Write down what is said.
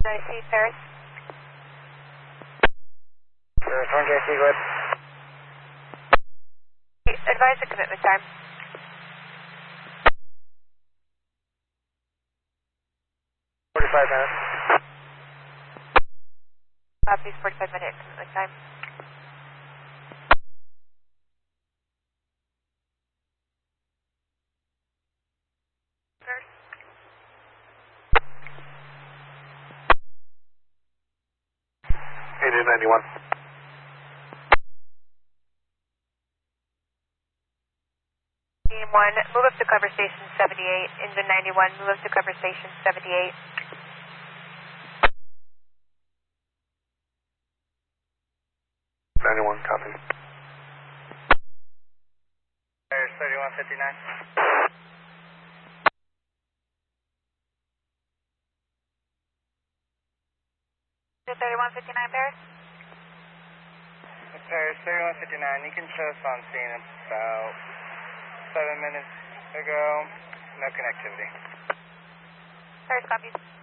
I see Paris. Paris 1 JC, go ahead. Advise the commitment time. 45 minutes. Copy, 45-minute commitment time. First. 8891. Team 1, move up to cover station 78. Engine 91, move up to cover station 78. Copy. Paris 3159. 3159 Paris? Paris 3159, you can show us on scene about 7 minutes ago. No connectivity. Paris, copy.